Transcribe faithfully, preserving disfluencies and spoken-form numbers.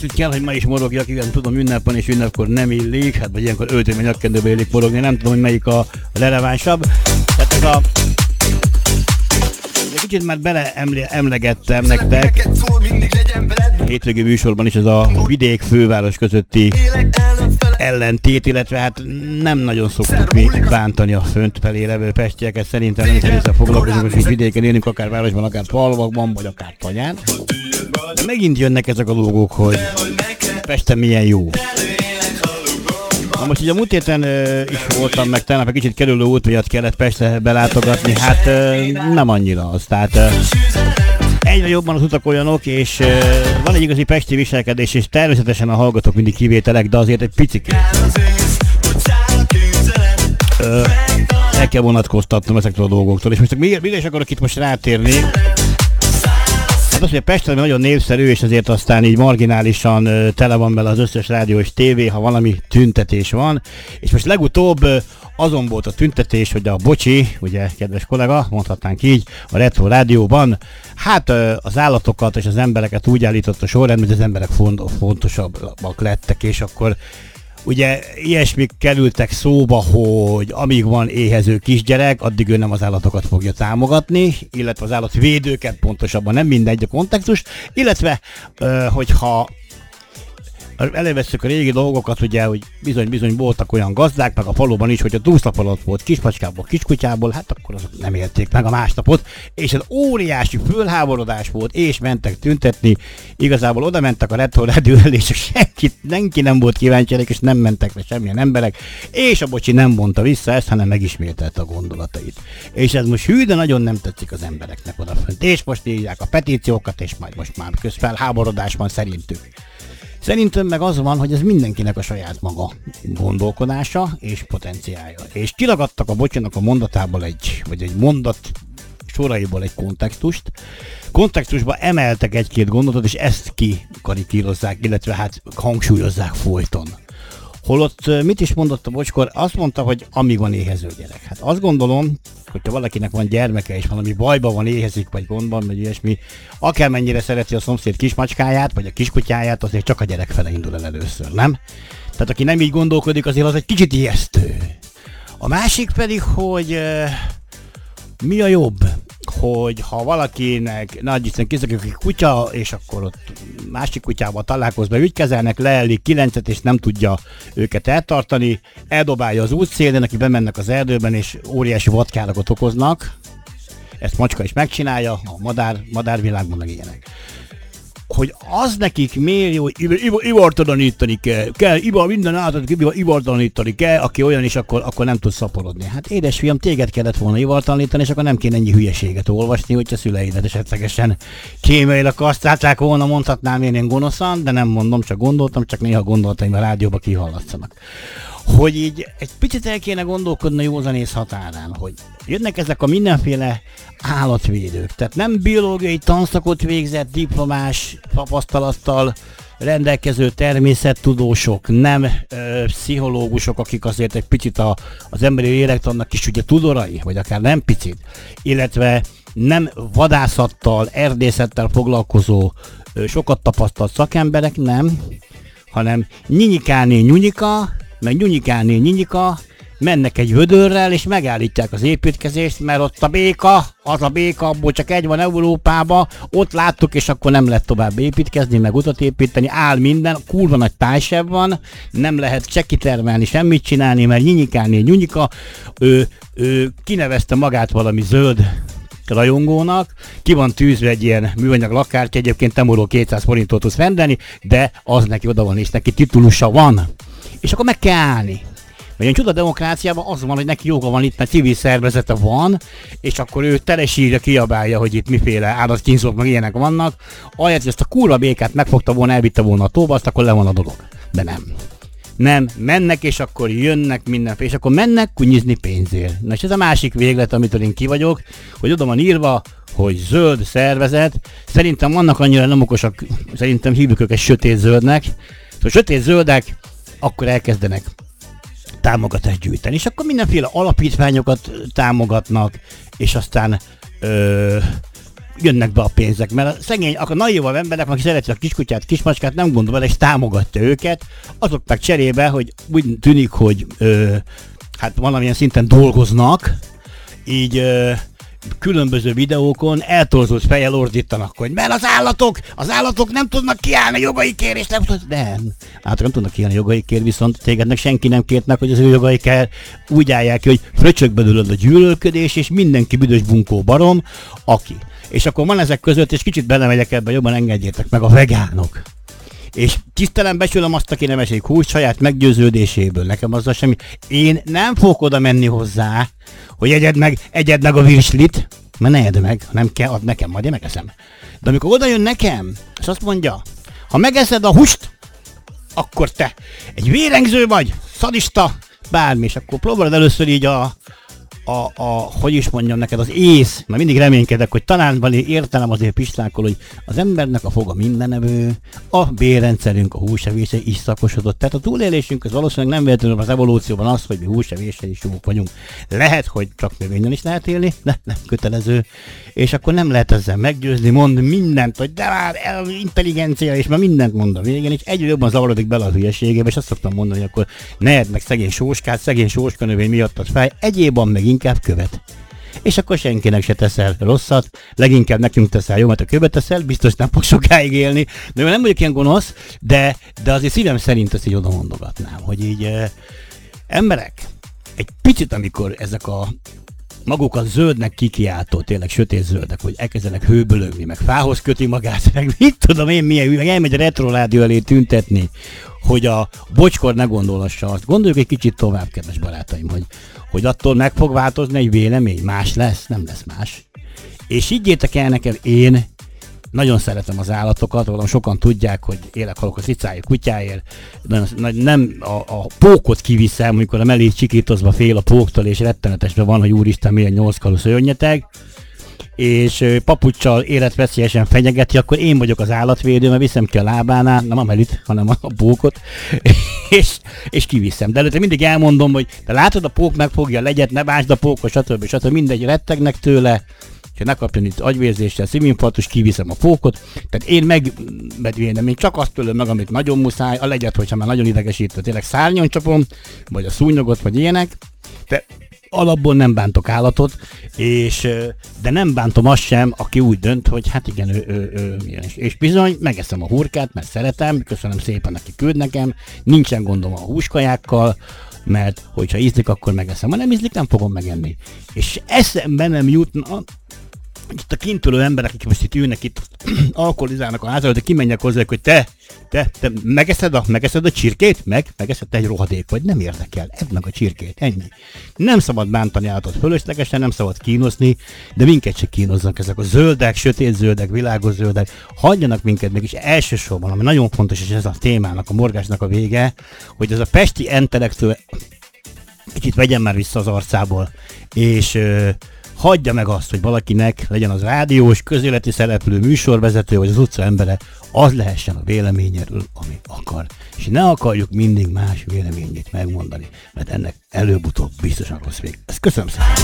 azt úgy kell, hogy ma is morogjak, igen, tudom, ünnep és ünnepkor nem illik, hát vagy ilyenkor öltönyben nyakkendőbe illik morogni, nem tudom, hogy melyik a relevánsabb. Tehát ez a... Kicsit már beleemlegettem nektek hétvégi műsorban is ez a vidék-főváros közötti ellentét, illetve hát nem nagyon szoktuk mi bántani a fönt felé levő pestieket, szerintem nem is egészen foglalkozunk, hogy vidéken élünk, akár városban, akár falvakban, vagy akár Tanyán. De megint jönnek ezek a dolgok, hogy Pesten milyen jó. Na most így a múlt héten ö, is voltam, meg tegnap egy kicsit kerülő út miatt kellett Pestre belátogatni, hát ö, nem annyira az, tehát ö, egyre jobban az utak olyanok, és ö, van egy igazi pesti viselkedés, és természetesen a hallgatók mindig kivételek, de azért egy picikét. Ö, el kell vonatkoztatnom ezektől a dolgoktól, és most mire is akarok itt most rátérni? Hát az, hogy a Pest nagyon népszerű, és azért aztán így marginálisan ö, tele van vele az összes rádió és tévé, ha valami tüntetés van. És most legutóbb ö, azon volt a tüntetés, hogy a Bocsi, ugye kedves kollega, mondhatnánk így, a Retro Rádióban, hát ö, az állatokat és az embereket úgy állított a sorrendben, hogy az emberek font, fontosabbak lettek, és akkor ugye ilyesmik kerültek szóba, hogy amíg van éhező kisgyerek, addig ő nem az állatokat fogja támogatni, illetve az állatvédőket, pontosabban nem mindegy a kontextus, illetve ö, hogyha elővesszük a régi dolgokat, ugye, hogy bizony-bizony voltak olyan gazdák, meg a faluban is, hogy a túlszlap alatt volt kismacskából, kiskutyából, hát akkor azok nem élték meg a másnapot, és ez óriási fölháborodás volt, és mentek tüntetni, igazából oda mentek a Retro Rádió elé, és senki, senki nem volt kíváncsi, és nem mentek le semmilyen emberek, és a Bocsi nem mondta vissza ezt, hanem megismételte a gondolatait. És ez most hű, de nagyon nem tetszik az embereknek odafönt, és most írják a petíciókat, és majd most már közfelháborodás van szerintük. Szerintem meg az van, hogy ez mindenkinek a saját maga gondolkodása és potenciálja. És kiragadtak a Bocsinak a mondatából egy, vagy egy mondat soraiból egy kontextust. Kontextusba emeltek egy-két gondolatot, és ezt kikarikírozzák, illetve hát hangsúlyozzák folyton. Holott mit is mondott a Bocskor? Azt mondta, hogy amíg van éhező gyerek. Hát azt gondolom, hogyha valakinek van gyermeke és valami bajban van, éhezik, vagy gondban, vagy ilyesmi, akármennyire szereti a szomszéd kismacskáját, vagy a kiskutyáját, azért csak a gyerek fele indul el először, nem? Tehát aki nem így gondolkodik, azért az egy kicsit ijesztő. A másik pedig, hogy uh, mi a jobb? Hogy ha valakinek, nagy Isten kizakjuk egy kutya, és akkor ott másik kutyával találkozva ügykezelnek, leellik kilencet, és nem tudja őket eltartani, eldobálja az útszélén, aki bemennek az erdőben, és óriási vadkárakat okoznak. Ezt macska is megcsinálja, a madár, madárvilágban meg ilyenek. Hogy az nekik miért jó, ivartalanítani kell, kell, ivar, minden állatot ivartalanítani kell, aki olyan is, akkor, akkor nem tud szaporodni. Hát édesfiam, téged kellett volna ivartalanítani, és akkor nem kéne ennyi hülyeséget olvasni, hogyha szüleidet esetlegesen kémeileg kasztrálták volna, mondhatnám én, én gonoszan, de nem mondom, csak gondoltam, csak néha gondoltaim a rádióba kihallatszanak. Hogy így egy picit el kéne gondolkodni józanész határán, hogy jönnek ezek a mindenféle állatvédők, tehát nem biológiai tanszakot végzett diplomás tapasztalattal rendelkező természettudósok, nem ö, pszichológusok, akik azért egy picit a, az emberi életannak is ugye tudorai, vagy akár nem picit, illetve nem vadászattal, erdészettel foglalkozó, ö, sokat tapasztalt szakemberek, nem, hanem nyinyikálné nyunyika, meg nyunyikálné nyinyika, mennek egy vödörrel, és megállítják az építkezést, mert ott a béka, az a béka, abból csak egy van Európában, ott láttuk, és akkor nem lehet tovább építkezni, meg utat építeni, áll minden, kurva nagy tájseb van, nem lehet se kitermelni, semmit csinálni, mert nyinyikálné nyunyika, ő, ő kinevezte magát valami zöld rajongónak, ki van tűzve egy ilyen műanyag lakkártya, egyébként temorról kétszáz forintot tudsz rendelni, de az neki oda van, és neki titulusa van. És akkor meg kell állni. Vagy egy csuda demokráciában az van, hogy neki joga van itt, mert civil szervezete van, és akkor ő telesírja, kiabálja, hogy itt miféle állatkínzók meg ilyenek vannak. Ahelyett, hogy ezt a kurva békát megfogta volna, elvitte volna a tóba, azt akkor le van a dolog. De nem. Nem, mennek, és akkor jönnek mindenféle, és akkor mennek kunyizni pénzért. Na és ez a másik véglet, amitől én ki vagyok, hogy oda van írva, hogy zöld szervezet. Szerintem vannak annyira nem okosak, szerintem hívjuk őket sötét zöldnek. Szóval sötét zöldek akkor elkezdenek támogatást gyűjteni, és akkor mindenféle alapítványokat támogatnak, és aztán ö, jönnek be a pénzek, mert a szegény, a naivabb emberek, aki szereti a kiskutyát, kismacskát, nem gondol vele, és támogatja őket, azok meg cserébe, hogy úgy tűnik, hogy ö, hát valamilyen szinten dolgoznak, így ö, különböző videókon eltorzott fejjel ordítanak, hogy mert az állatok, az állatok nem tudnak kiállni jogaikért, és nem tudnak, nem. Hát nem tudnak kiállni jogaikért, viszont tégednek senki nem kértnek, hogy az ő jogaikért úgy állják ki, hogy fröcsög belőled a gyűlölködés, és mindenki büdös bunkó barom, aki. És akkor van ezek között, és kicsit belemegyek ebbe, jobban engedjétek meg a vegánok. És tisztelen becsülöm azt, aki nem esik hús saját meggyőződéséből. Nekem azzal semmi. Én nem fogok oda menni hozzá, hogy egyed meg, egyed meg a virslit, mert ne edd meg, nem kell, ad nekem, majd én megeszem. De amikor oda jön nekem, és azt mondja, ha megeszed a húst, akkor te egy vérengző vagy, szadista, bármi, és akkor próbálod először így a, a, a, hogy is mondjam neked, az ész, mert mindig reménykedek, hogy talán valami értelem azért pislákol, hogy az embernek a foga mindenevő, a bérrendszerünk, a húsevésre is szakosodott. Tehát a túlélésünk az valószínűleg nem véletlenül az evolúcióban az, hogy mi húsevésre is jók vagyunk. Lehet, hogy csak növényen is lehet élni, de nem kötelező. És akkor nem lehet ezzel meggyőzni, mond mindent, hogy de már intelligencia, és már mindent mond a végén, és egyre jobban zavarodik bele a hülyeségébe, és azt szoktam mondani, hogy akkor ne edd meg szegény sóskát, szegény sóskanövény miatt az fáj, egyébben meg inkább követ. És akkor senkinek se teszel rosszat, leginkább nekünk teszel jó, mert a követ teszel, biztos nem fog sokáig élni. De nem vagyok ilyen gonosz, de, de azért szívem szerint ezt így oda mondogatnám, hogy így eh, emberek, egy picit amikor ezek a magukat zöldnek kikiáltó, tényleg sötét zöldek, hogy elkezdenek hőbölögni, meg fához köti magát, meg mit tudom én milyen, meg elmegy a retrorádió elé tüntetni, hogy a bocskor ne gondolassa azt. Gondoljuk egy kicsit tovább, kedves barátaim, hogy, hogy attól meg fog változni egy vélemény, más lesz, nem lesz más. És higgyétek el nekem, én nagyon szeretem az állatokat, valami sokan tudják, hogy élek halok a cicáért, kutyáért, nagyon, nem a, a pókot kiviszem, amikor a mellé csikítozva fél a póktól, és rettenetesben van, hogy úristen, milyen nyolckarú szörnyeteg, és papuccsal életveszélyesen fenyegeti, akkor én vagyok az állatvédő, mert viszem ki a lábánál, nem a melit, hanem a pókot, és, és kiviszem. De előtte mindig elmondom, hogy te látod, a pók megfogja a legyet, ne bánsd a pókot, stb. stb. Mindegy, rettegnek tőle, és ne kapjon itt agyvérzéssel, szívinfarktus, kiviszem a pókot. Tehát én megvedvénem, én csak azt tőlem meg, amit nagyon muszáj, a legyet, hogyha már nagyon idegesítve, tényleg szárnyon csapom, vagy a szúnyogot, vagy ilyenek. De alapból nem bántok állatot, és, de nem bántom azt sem, aki úgy dönt, hogy hát igen, ő, ő, ő, ő és bizony, megeszem a hurkát, mert szeretem, köszönöm szépen, aki küld nekem, nincsen gondom a húskajákkal, mert hogyha ízlik, akkor megeszem, ha nem ízlik, nem fogom megenni. És eszembe nem jutna, itt a kintülő emberek, akik most itt ülnek, itt alkoholizálnak a házal, de kimenjek hozzá, hogy te, te, te megeszed a, megeszed a csirkét? Meg, megeszed, te egy rohadék vagy, nem érdekel, edd meg a csirkét, ennyi. Nem szabad bántani állatot fölöslegesen, nem szabad kínozni, de minket se kínoznak ezek a zöldek, sötét zöldek, világos zöldek, hagyjanak minket meg, és elsősorban, ami nagyon fontos, és ez a témának, a morgásnak a vége, hogy ez a pesti intellektuál kicsit vegyen már vissza az arcából, és ö, hagyja meg azt, hogy valakinek legyen az rádiós, közéleti szereplő, műsorvezető, vagy az utca embere, az lehessen a véleményéről, ami akar. És ne akarjuk mindig más véleményét megmondani, mert ennek előbb-utóbb biztosan rossz vég. Ezt köszönöm szépen!